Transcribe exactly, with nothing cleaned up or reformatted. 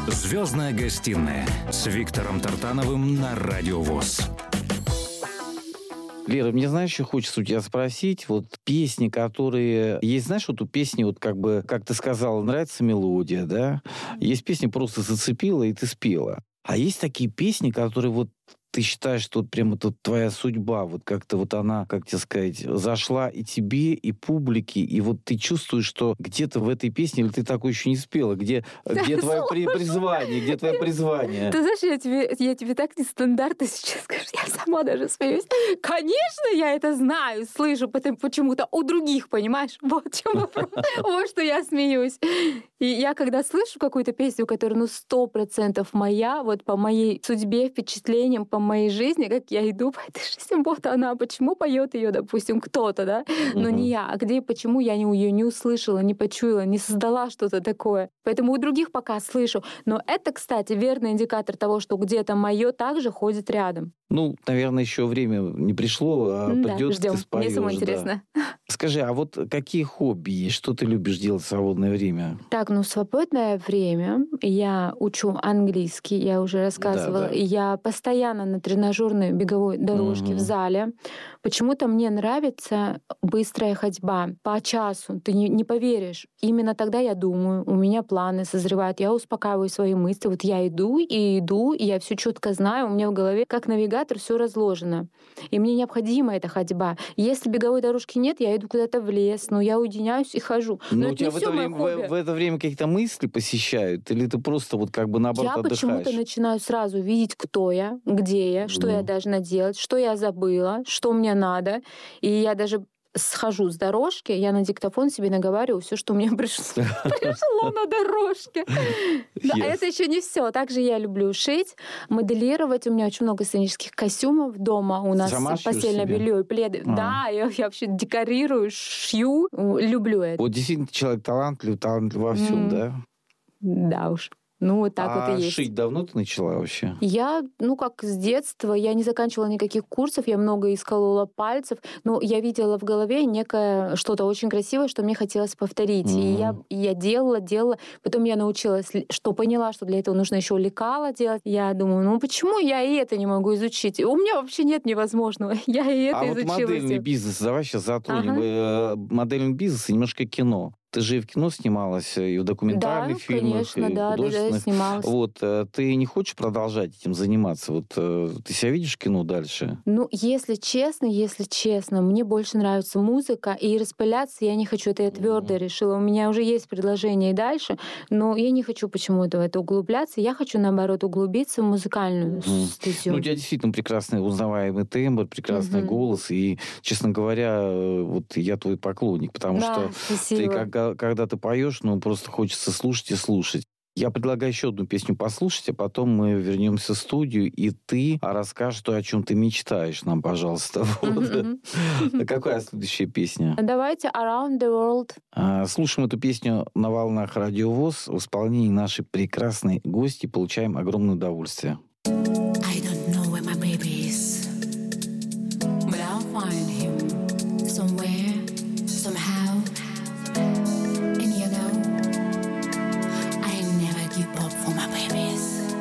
«Звездная гостиная» с Виктором Тартановым на Радио ВОС. Лера, мне, знаешь, еще хочется у тебя спросить, вот песни, которые... Есть, знаешь, вот у песни, вот как бы, как ты сказала, нравится мелодия, да? Есть песни, просто зацепила, и ты спела. А есть такие песни, которые вот ты считаешь, что вот прямо тут твоя судьба, вот как-то вот она, как тебе сказать, зашла и тебе, и публике, и вот ты чувствуешь, что где-то в этой песне, или ты такой еще не спела, где, где твое при, призвание, где твое призвание? Ты знаешь, я тебе, я тебе так нестандартно сейчас скажу, я сама даже смеюсь. Конечно, я это знаю, слышу потом почему-то у других, понимаешь? Вот в чем вопрос. Вот что я смеюсь. И я когда слышу какую-то песню, которая, ну, сто процентов моя, вот по моей судьбе, впечатлениям, по моей жизни, как я иду по этой жизни, вот она, почему поет ее, допустим, кто-то, да, но не я, а где, почему я ее не услышала, не почуяла, не создала что-то такое. Поэтому у других пока слышу. Но это, кстати, верный индикатор того, что где-то мое также ходит рядом. Ну, наверное, еще время не пришло, а Да, придет, ждем. ты споешь. Мне самой да. интересно. Скажи, а вот какие хобби есть? Что ты любишь делать в свободное время? Так, ну, в свободное время я учу английский, я уже рассказывала. Да, да. Я постоянно на тренажерной беговой дорожке Мгм. в зале. Почему-то мне нравится быстрая ходьба по часу. Ты не, не поверишь. Именно тогда я думаю, у меня планы созревают, я успокаиваю свои мысли. Вот я иду и иду, и я все четко знаю, у меня в голове как навигатор все разложено. И мне необходима эта ходьба. Если беговой дорожки нет, я иду куда-то в лес, но я уединяюсь и хожу. Но Ну, у это тебя не в всё это, моё время, хобби. в, в это время какие-то мысли посещают? Или ты просто вот как бы наоборот Я почему-то отдыхаешь? начинаю сразу видеть, кто я, где я, что я Мгм. должна делать, что я забыла, что мне надо. И я даже схожу с дорожки, я на диктофон себе наговариваю все, что мне пришло, пришло на дорожке. Да, Yes. это еще не все. Также я люблю шить, моделировать. У меня очень много сценических костюмов дома. У нас Сама шьешь постельное себе? белье и пледы. А. Да, я, я вообще декорирую, шью. Люблю это. Вот действительно человек талантлив, талантлив во всем, М. да? Да уж. Ну, вот так вот А и есть. шить давно ты начала вообще? Я, ну, как с детства, я не заканчивала никаких курсов, я много исколола пальцев, но я видела в голове некое что-то очень красивое, что мне хотелось повторить. И я, Мгм. и я делала, делала. Потом я научилась, ли- что поняла, что для этого нужно еще лекала делать. Я думаю, ну почему я и это не могу изучить? У меня вообще нет невозможного. Я и это А вот изучила. модельный всё. бизнес, давай сейчас затронем. Ага. Э, Модельный бизнес и немножко кино. Ты же и в кино снималась, и в Да, документальных фильмах, конечно, и да, да, да, художественных. снималась. Вот, э, ты не хочешь продолжать этим заниматься? Вот э, ты себя видишь в кино дальше? Ну, если честно, если честно, мне больше нравится музыка, и распыляться я не хочу. Это я твердо решила. У меня уже есть предложение и дальше, но я не хочу почему-то в это углубляться. Я хочу, наоборот, углубиться в музыкальную Мгм. стезю. Ну, у тебя действительно прекрасный узнаваемый тембр, прекрасный Мгм. голос. И, честно говоря, э, вот я твой поклонник, потому Да, что ты, спасибо. когда, когда ты поешь, ну, просто хочется слушать и слушать. Я предлагаю еще одну песню послушать, а потом мы вернемся в студию, и ты расскажешь то, о чем ты мечтаешь нам, пожалуйста. Вот. Мгм, мгм. Какая следующая песня? Давайте Around the World. А, Слушаем эту песню на волнах Радио ВОС в исполнении нашей прекрасной гости, получаем огромное удовольствие.